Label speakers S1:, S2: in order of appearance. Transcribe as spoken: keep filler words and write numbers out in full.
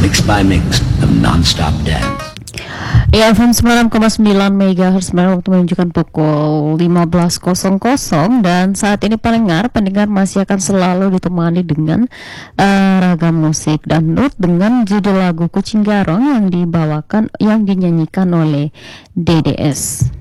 S1: mix by mix of non-stop dance.
S2: Ya, F M sembilan koma sembilan megahertz waktu menunjukkan pukul lima belas dan saat ini pendengar pendengar masih akan selalu ditemani dengan uh, ragam musik dan dangdut dengan judul lagu Kucing Garong yang dibawakan yang dinyanyikan oleh D D S.